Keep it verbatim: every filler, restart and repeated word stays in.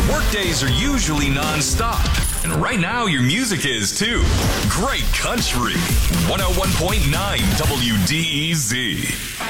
Workdays are usually non-stop, and right now your music is too. Great country. one oh one point nine W D E Z.